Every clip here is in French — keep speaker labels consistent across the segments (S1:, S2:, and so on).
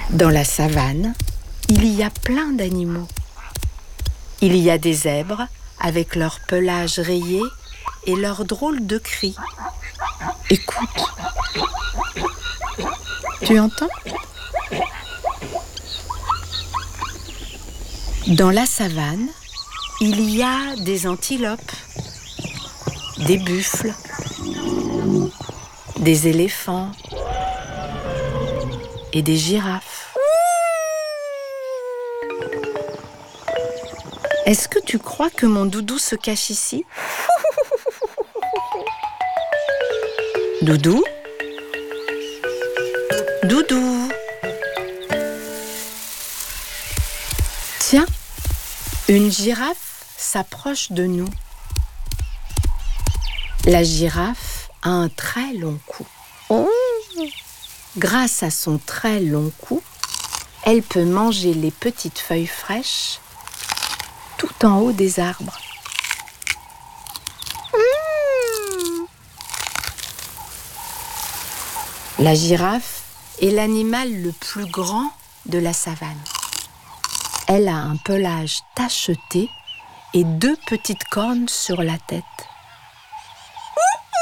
S1: Dans la savane, il y a plein d'animaux. Il y a des zèbres avec leur pelage rayé et leurs drôles de cris. Écoute, tu entends ? Dans la savane, il y a des antilopes, des buffles, des éléphants et des girafes. Est-ce que tu crois que mon doudou se cache ici ? Doudou ? Doudou ? Tiens, une girafe s'approche de nous. La girafe a un très long cou. Grâce à son très long cou, elle peut manger les petites feuilles fraîches tout en haut des arbres. La girafe est l'animal le plus grand de la savane. Elle a un pelage tacheté et 2 petites cornes sur la tête. Doudou ?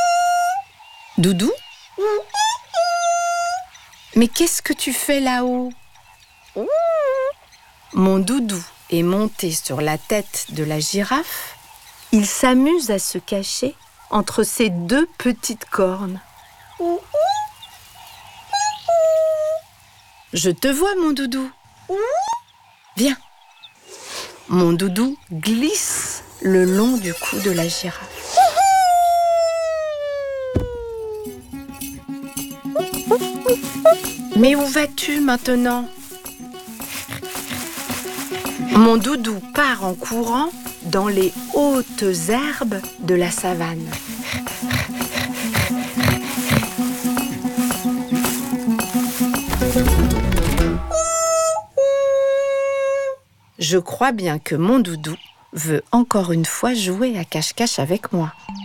S1: Mais qu'est-ce que tu fais là-haut ? Mon doudou est monté sur la tête de la girafe. Il s'amuse à se cacher entre ses 2 petites cornes. Je te vois, mon doudou. Viens. Mon doudou glisse le long du cou de la girafe. Mais où vas-tu maintenant ? Mon doudou part en courant dans les hautes herbes de la savane. Je crois bien que mon doudou veut encore une fois jouer à cache-cache avec moi.